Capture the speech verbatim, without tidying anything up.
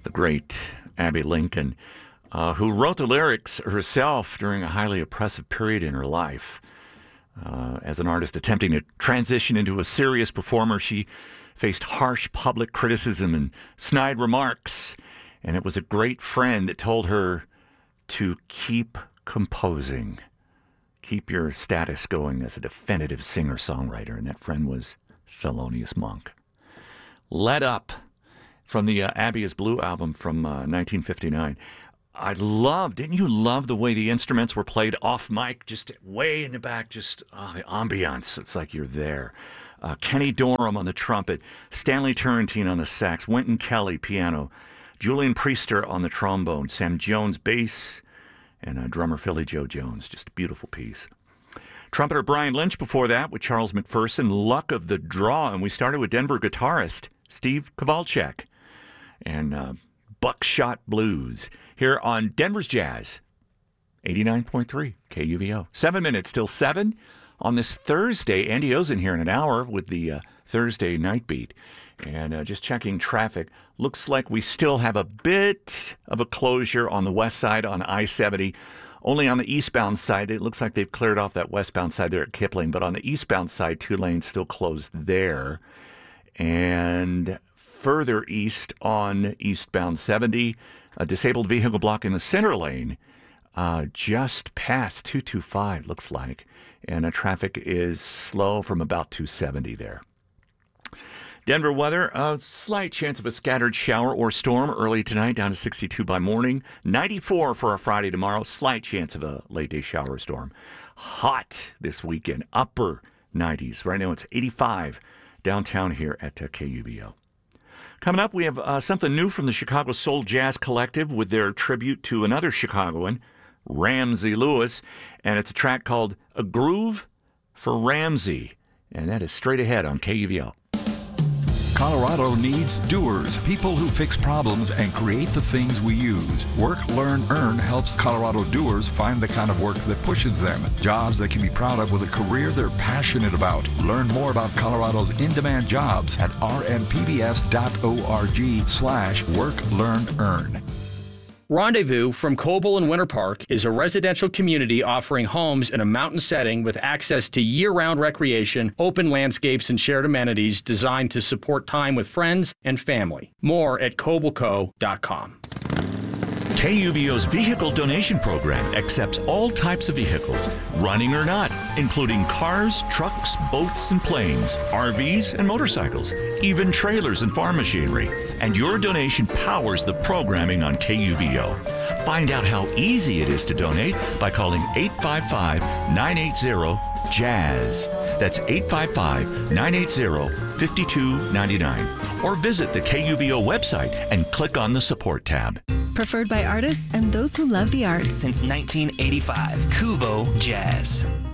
the great Abbey Lincoln, uh, who wrote the lyrics herself during a highly oppressive period in her life. Uh, as an artist attempting to transition into a serious performer, she faced harsh public criticism and snide remarks, and it was a great friend that told her to keep composing, keep your status going as a definitive singer-songwriter, and that friend was Thelonious Monk. Let Up from the uh, Abbey is Blue album from uh, nineteen fifty-nine. I love, didn't you love the way the instruments were played off mic, just way in the back, just uh, the ambiance. It's like you're there. Uh, Kenny Dorham on the trumpet, Stanley Turrentine on the sax, Wynton Kelly piano, Julian Priester on the trombone, Sam Jones bass, and uh, drummer Philly Joe Jones. Just a beautiful piece. Trumpeter Brian Lynch before that with Charles McPherson, Luck of the Draw, and we started with Denver guitarist Steve Kowalczyk and uh, Buckshot Blues here on Denver's Jazz, eighty-nine point three K U V O. Seven minutes till seven on this Thursday. Andy O's in here in an hour with the uh, Thursday Night Beat. And uh, just checking traffic, looks like we still have a bit of a closure on the west side on I seventy. Only on the eastbound side, it looks like they've cleared off that westbound side there at Kipling. But on the eastbound side, two lanes still closed there. And further east on eastbound seventy, a disabled vehicle block in the center lane, uh, just past two twenty-five, looks like. And uh, traffic is slow from about two seventy there. Denver weather, a slight chance of a scattered shower or storm early tonight, down to sixty-two by morning. ninety-four for a Friday tomorrow, slight chance of a late day shower or storm. Hot this weekend, upper nineties. Right now it's eighty-five downtown here at uh, K U V O. Coming up, we have uh, something new from the Chicago Soul Jazz Collective with their tribute to another Chicagoan, Ramsey Lewis, and it's a track called A Groove for Ramsey, and that is straight ahead on K U V O. Colorado needs doers, people who fix problems and create the things we use. Work, Learn, Earn helps Colorado doers find the kind of work that pushes them. Jobs they can be proud of with a career they're passionate about. Learn more about Colorado's in-demand jobs at r m p b s dot org slash work, learn, earn. Rendezvous from Coble and Winter Park is a residential community offering homes in a mountain setting with access to year-round recreation, open landscapes, and shared amenities designed to support time with friends and family. More at coble co dot com. K U V O's vehicle donation program accepts all types of vehicles, running or not, including cars, trucks, boats, and planes, R Vs, and motorcycles, even trailers and farm machinery. And your donation powers the programming on K U V O. Find out how easy it is to donate by calling eight five five, nine eight zero, JAZZ. That's eight five five, nine eight zero, five two nine nine. Or visit the K U V O website and click on the support tab. Preferred by artists and those who love the arts. Since nineteen eighty-five, Kuvo Jazz.